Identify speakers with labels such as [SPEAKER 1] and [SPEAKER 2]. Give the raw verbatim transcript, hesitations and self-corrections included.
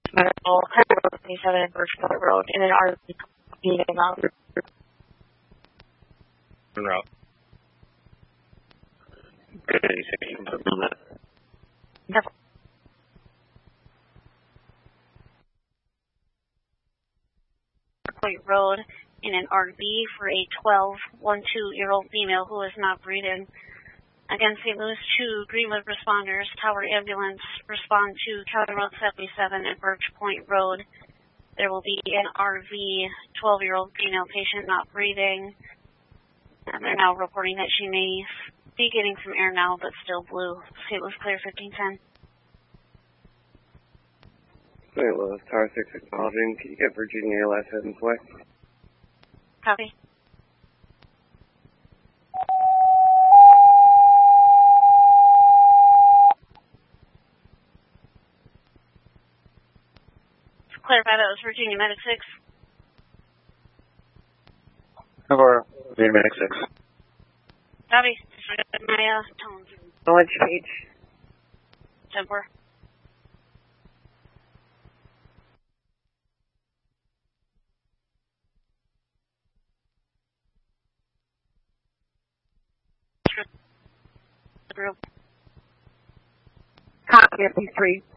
[SPEAKER 1] Medical, Highway Road twenty-seven and Birchport Road in an R V meeting route.
[SPEAKER 2] Route. Good, you say you can put me on that.
[SPEAKER 1] Yep. Birchport Road in an R V for a twelve, one, two-year-old female who is not breathing. Again, Saint Louis two, Greenwood responders, Tower Ambulance, respond to County Road seventy-seven and Birch Point Road. There will be an R V, twelve-year-old female patient not breathing. And they're now reporting that she may be getting some air now, but still blue. Saint Louis clear fifteen ten.
[SPEAKER 3] Saint Louis, Tower six acknowledging. Can you get Virginia last heading way?
[SPEAKER 1] Copy. Clarify that was Virginia Medic six.
[SPEAKER 2] Over Virginia Medic six.
[SPEAKER 1] Copy. My uh, tones.
[SPEAKER 4] Knowledge page.
[SPEAKER 1] Temper.
[SPEAKER 4] Copy, F P three.